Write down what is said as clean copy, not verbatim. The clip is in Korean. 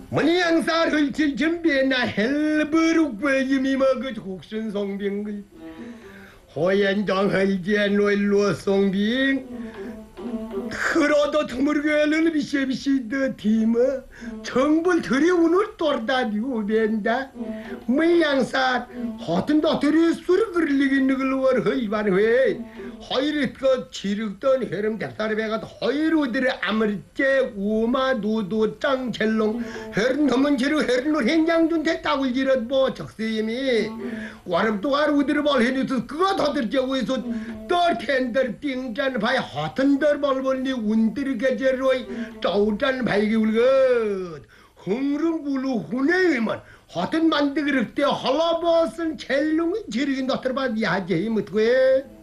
문양사 흘칠 준비나 헬브룩과 이미먹을 국순 송빙글 호연정 흘지에 노일로 송빙 그러도 드물게는 비시비시드 팀어 정불 들이오늘 똘다디고 벤다 문양사 허튼 도들이 수를 그리긴 느글월 허이반회 허이릿거 지륵던 헤름 대사르베가 허이로들의 아무리째 우마 누두 짱젤롱 헤른 넘은 지르 헤른을 행장준 대따굴 지릇 뭐 적세임이 와름도 와르우들을 벌해니서 그거 더들자고해서 더 텐더 띵잔 바이 허튼더 벌벌니 운들게제로이 쪼잔 바이기 울것 흥릉불루 후네이만 허튼 만드그릇 때 헐러버슨 젤롱이 지르긴 너들바 야제이 못해